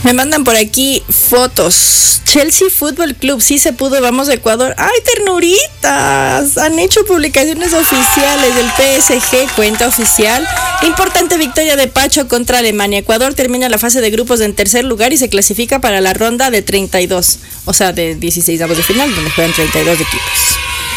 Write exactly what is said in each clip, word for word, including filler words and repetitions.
Me mandan por aquí fotos. Chelsea Fútbol Club, sí se pudo, vamos a Ecuador. ¡Ay, ternuritas! Han hecho publicaciones oficiales del P S G, cuenta oficial. Importante victoria de Pacho contra Alemania. Ecuador termina la fase de grupos en tercer lugar y se clasifica para la ronda de treinta y dos. O sea, de dieciséis avos de final, donde juegan treinta y dos equipos.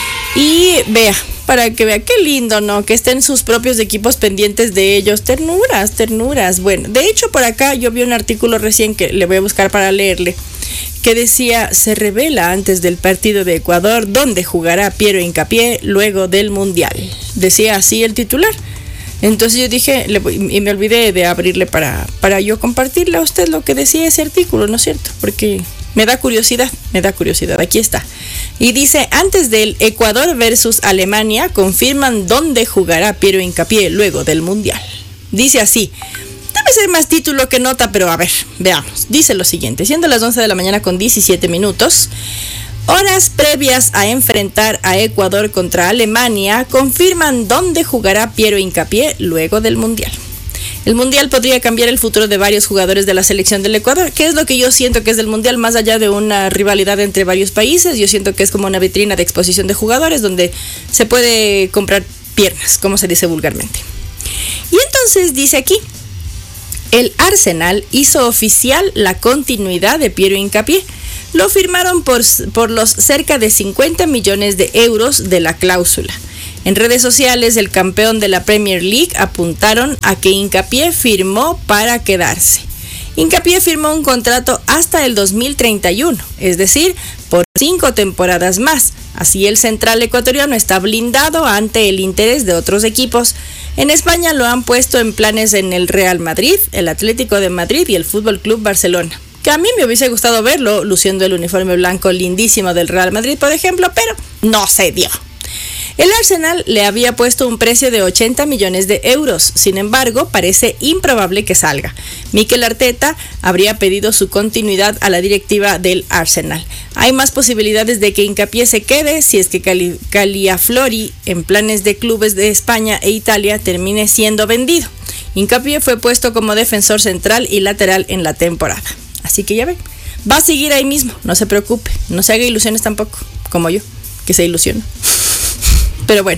Y vea, para que vea qué lindo, ¿no? Que estén sus propios equipos pendientes de ellos. Ternuras, ternuras. Bueno, de hecho por acá yo vi un artículo recién que le voy a buscar para leerle, que decía, se revela antes del partido de Ecuador dónde jugará Piero Hincapié luego del Mundial. Decía así el titular. Entonces yo dije, le voy, y me olvidé de abrirle para, para yo compartirle a usted lo que decía ese artículo, ¿no es cierto? Porque me da curiosidad, me da curiosidad. Aquí está. Y dice, antes del Ecuador versus Alemania, confirman dónde jugará Piero Hincapié luego del Mundial. Dice así, debe ser más título que nota, pero a ver, veamos. Dice lo siguiente, siendo las once de la mañana con diecisiete minutos, horas previas a enfrentar a Ecuador contra Alemania, confirman dónde jugará Piero Hincapié luego del Mundial. El Mundial podría cambiar el futuro de varios jugadores de la selección del Ecuador. ¿Qué es lo que yo siento que es del Mundial? Más allá de una rivalidad entre varios países, yo siento que es como una vitrina de exposición de jugadores donde se puede comprar piernas, como se dice vulgarmente. Y entonces dice aquí, el Arsenal hizo oficial la continuidad de Piero Hincapié. Lo firmaron por, por los cerca de cincuenta millones de euros de la cláusula. En redes sociales, el campeón de la Premier League apuntaron a que Hincapié firmó para quedarse. Hincapié firmó un contrato hasta el dos mil treinta y uno, es decir, por cinco temporadas más. Así el central ecuatoriano está blindado ante el interés de otros equipos. En España lo han puesto en planes en el Real Madrid, el Atlético de Madrid y el Fútbol Club Barcelona. Que a mí me hubiese gustado verlo luciendo el uniforme blanco lindísimo del Real Madrid, por ejemplo, pero no se dio. El Arsenal le había puesto un precio de ochenta millones de euros, sin embargo, parece improbable que salga. Mikel Arteta habría pedido su continuidad a la directiva del Arsenal. Hay más posibilidades de que Hincapié se quede si es que Cali- Caliaflori, en planes de clubes de España e Italia, termine siendo vendido. Hincapié fue puesto como defensor central y lateral en la temporada. Así que ya ven, va a seguir ahí mismo, no se preocupe, no se haga ilusiones tampoco, como yo, que se ilusiona. Pero bueno,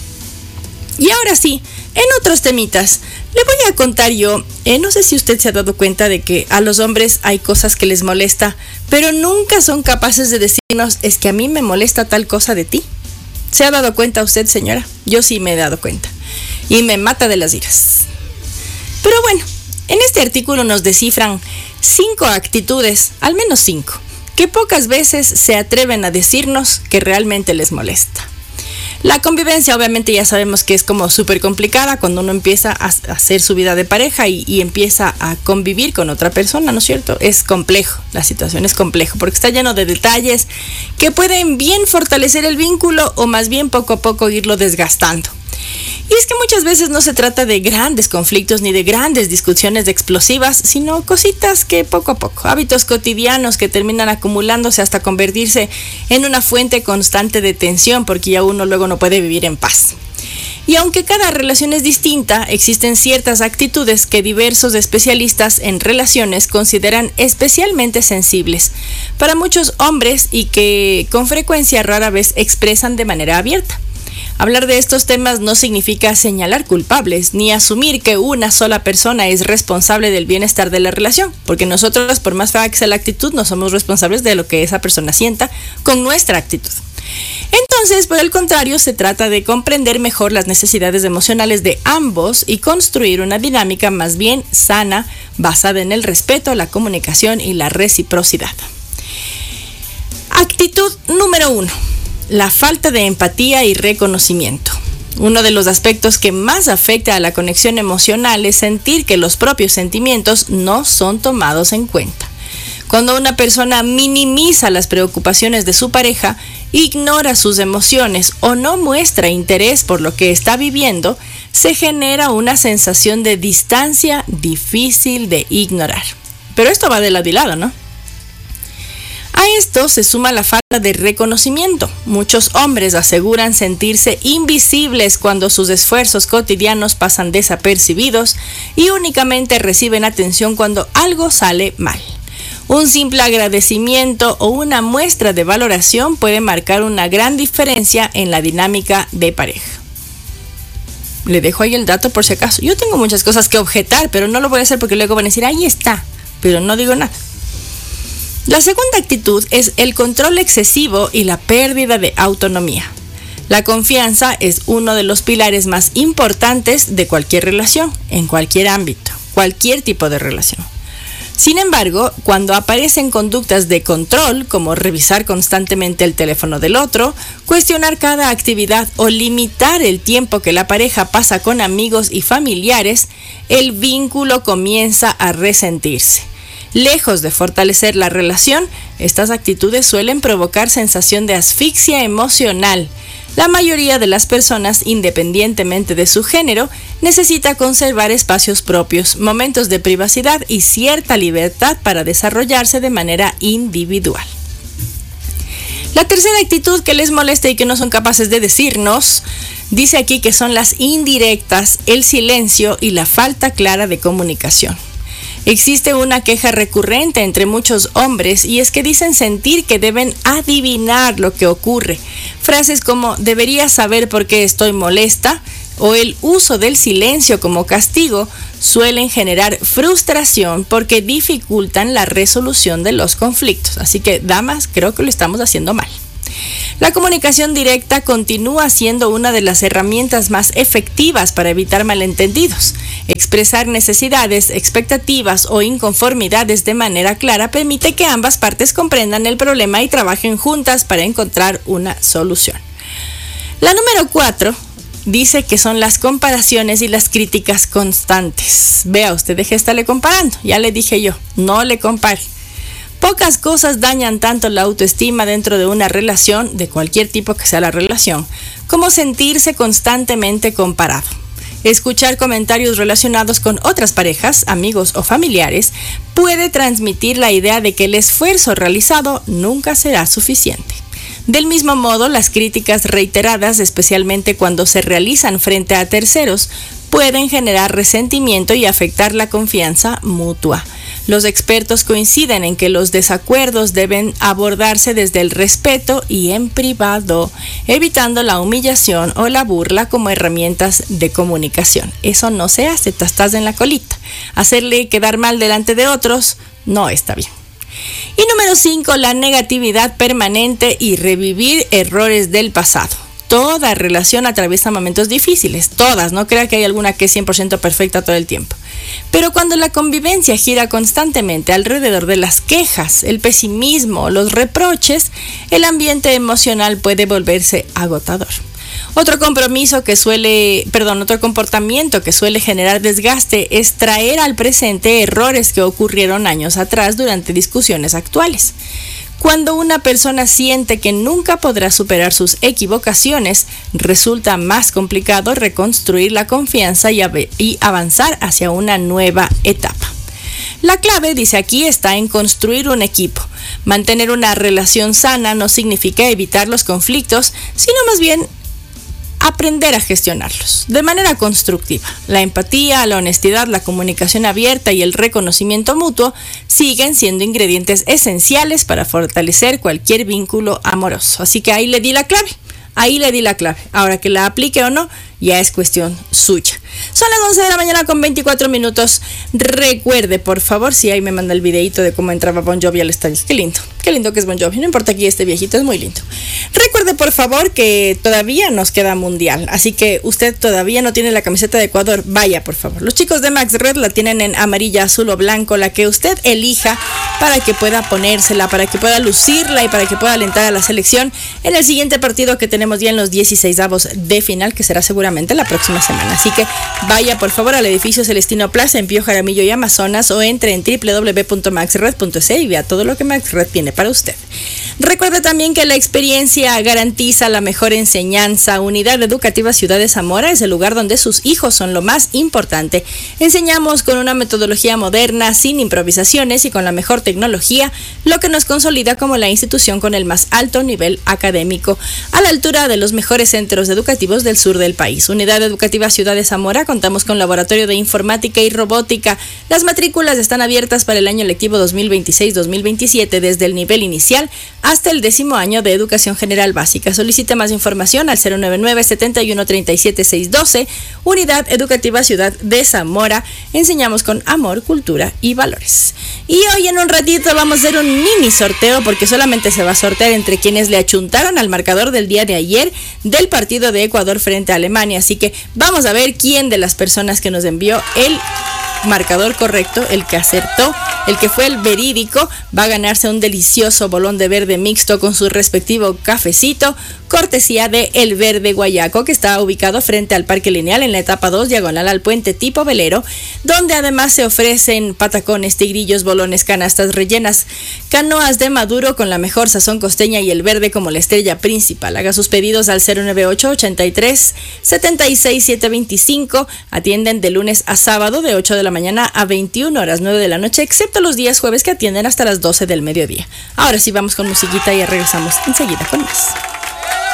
y ahora sí, en otros temitas, le voy a contar yo, eh, no sé si usted se ha dado cuenta de que a los hombres hay cosas que les molesta, pero nunca son capaces de decirnos, es que a mí me molesta tal cosa de ti. ¿Se ha dado cuenta usted, señora? Yo sí me he dado cuenta, y me mata de las iras. Pero bueno, en este artículo nos descifran cinco actitudes, al menos cinco, que pocas veces se atreven a decirnos que realmente les molesta. La convivencia obviamente ya sabemos que es como súper complicada cuando uno empieza a hacer su vida de pareja y, y empieza a convivir con otra persona, ¿no es cierto? Es complejo, la situación es compleja porque está lleno de detalles que pueden bien fortalecer el vínculo o más bien poco a poco irlo desgastando. Y es que muchas veces no se trata de grandes conflictos ni de grandes discusiones explosivas, sino cositas que poco a poco, hábitos cotidianos que terminan acumulándose hasta convertirse en una fuente constante de tensión porque ya uno luego no puede vivir en paz. Y aunque cada relación es distinta, existen ciertas actitudes que diversos especialistas en relaciones consideran especialmente sensibles para muchos hombres y que con frecuencia rara vez expresan de manera abierta. Hablar de estos temas no significa señalar culpables, ni asumir que una sola persona es responsable del bienestar de la relación, porque nosotros, por más fea que sea la actitud, no somos responsables de lo que esa persona sienta con nuestra actitud. Entonces, por el contrario, se trata de comprender mejor las necesidades emocionales de ambos y construir una dinámica más bien sana, basada en el respeto, la comunicación y la reciprocidad. Actitud número uno. La falta de empatía y reconocimiento. Uno de los aspectos que más afecta a la conexión emocional es sentir que los propios sentimientos no son tomados en cuenta. Cuando una persona minimiza las preocupaciones de su pareja, ignora sus emociones o no muestra interés por lo que está viviendo, se genera una sensación de distancia difícil de ignorar. Pero esto va de lado y lado, ¿no? A esto se suma la falta de reconocimiento. Muchos hombres aseguran sentirse invisibles cuando sus esfuerzos cotidianos pasan desapercibidos y únicamente reciben atención cuando algo sale mal. Un simple agradecimiento o una muestra de valoración puede marcar una gran diferencia en la dinámica de pareja. Le dejo ahí el dato por si acaso. Yo tengo muchas cosas que objetar, pero no lo voy a hacer porque luego van a decir, ahí está, pero no digo nada. La segunda actitud es el control excesivo y la pérdida de autonomía. La confianza es uno de los pilares más importantes de cualquier relación, en cualquier ámbito, cualquier tipo de relación. Sin embargo, cuando aparecen conductas de control, como revisar constantemente el teléfono del otro, cuestionar cada actividad o limitar el tiempo que la pareja pasa con amigos y familiares, el vínculo comienza a resentirse. Lejos de fortalecer la relación, estas actitudes suelen provocar sensación de asfixia emocional. La mayoría de las personas, independientemente de su género, necesita conservar espacios propios, momentos de privacidad y cierta libertad para desarrollarse de manera individual. La tercera actitud que les molesta y que no son capaces de decirnos, dice aquí que son las indirectas, el silencio y la falta clara de comunicación. Existe una queja recurrente entre muchos hombres y es que dicen sentir que deben adivinar lo que ocurre. Frases como deberías saber por qué estoy molesta o el uso del silencio como castigo suelen generar frustración porque dificultan la resolución de los conflictos. Así que, damas, creo que lo estamos haciendo mal. La comunicación directa continúa siendo una de las herramientas más efectivas para evitar malentendidos. Expresar necesidades, expectativas o inconformidades de manera clara permite que ambas partes comprendan el problema y trabajen juntas para encontrar una solución. La número cuatro dice que son las comparaciones y las críticas constantes. Vea usted, deje de estarle comparando. Ya le dije yo, no le compare. Pocas cosas dañan tanto la autoestima dentro de una relación, de cualquier tipo que sea la relación, como sentirse constantemente comparado. Escuchar comentarios relacionados con otras parejas, amigos o familiares puede transmitir la idea de que el esfuerzo realizado nunca será suficiente. Del mismo modo, las críticas reiteradas, especialmente cuando se realizan frente a terceros, pueden generar resentimiento y afectar la confianza mutua. Los expertos coinciden en que los desacuerdos deben abordarse desde el respeto y en privado, evitando la humillación o la burla como herramientas de comunicación. Eso no se hace, te estás en la colita. Hacerle quedar mal delante de otros no está bien. Y número cinco, la negatividad permanente y revivir errores del pasado. Toda relación atraviesa momentos difíciles, todas, no crea que hay alguna que es cien por ciento perfecta todo el tiempo. Pero cuando la convivencia gira constantemente alrededor de las quejas, el pesimismo, los reproches, el ambiente emocional puede volverse agotador. Otro compromiso que suele, perdón, otro comportamiento que suele generar desgaste es traer al presente errores que ocurrieron años atrás durante discusiones actuales. Cuando una persona siente que nunca podrá superar sus equivocaciones, resulta más complicado reconstruir la confianza y, av- y avanzar hacia una nueva etapa. La clave, dice aquí, está en construir un equipo. Mantener una relación sana no significa evitar los conflictos, sino más bien aprender a gestionarlos de manera constructiva. La empatía, la honestidad, la comunicación abierta y el reconocimiento mutuo siguen siendo ingredientes esenciales para fortalecer cualquier vínculo amoroso. Así que ahí le di la clave. Ahí le di la clave. Ahora que la aplique o no, ya es cuestión suya. Son las once de la mañana con veinticuatro minutos. Recuerde, por favor, si ahí me manda el videito de cómo entraba Bon Jovi al estadio. Qué lindo, qué lindo que es Bon Jovi. No importa aquí este viejito, es muy lindo. Recuerde, por favor, que todavía nos queda mundial. Así que usted todavía no tiene la camiseta de Ecuador. Vaya, por favor. Los chicos de Max Red la tienen en amarilla, azul o blanco, la que usted elija para que pueda ponérsela, para que pueda lucirla y para que pueda alentar a la selección en el siguiente partido que tenemos ya en los dieciseisavos de final, que será seguramente la próxima semana. Así que vaya por favor al edificio Celestino Plaza en Pío Jaramillo y Amazonas o entre en doble u doble u doble u punto max red punto c y vea todo lo que Max Red tiene para usted. Recuerda también que la experiencia garantiza la mejor enseñanza. Unidad Educativa Ciudad de Zamora es el lugar donde sus hijos son lo más importante. Enseñamos con una metodología moderna, sin improvisaciones y con la mejor tecnología, lo que nos consolida como la institución con el más alto nivel académico, a la altura de los mejores centros educativos del sur del país. Unidad Educativa Ciudad de Zamora, contamos con laboratorio de informática y robótica. Las matrículas están abiertas para el año lectivo dos mil veintiséis dos mil veintisiete desde el nivel inicial hasta el décimo año de educación general básica. Solicita más información al cero nueve nueve, siete uno, tres siete, seis uno dos. Unidad Educativa Ciudad de Zamora. Enseñamos con amor, cultura y valores. Y hoy en un ratito vamos a hacer un mini sorteo, porque solamente se va a sortear entre quienes le achuntaron al marcador del día de ayer del partido de Ecuador frente a Alemania. Así que vamos a ver quién de las personas que nos envió el marcador correcto, el que acertó, el que fue el verídico, va a ganarse un delicioso bolón de verde mixto con su respectivo cafecito, cortesía de El Verde Guayaco, que está ubicado frente al Parque Lineal en la etapa dos, diagonal al puente tipo velero, donde además se ofrecen patacones, tigrillos, bolones, canastas rellenas, canoas de maduro con la mejor sazón costeña y el verde como la estrella principal. Haga sus pedidos al cero nueve ocho, ochenta y tres, setenta y seis, setecientos veinticinco. Atienden de lunes a sábado de ocho de la mañana a veintiuna horas, nueve de la noche, excepto los días jueves que atienden hasta las doce del mediodía. Ahora sí vamos con musiquita y regresamos enseguida con más.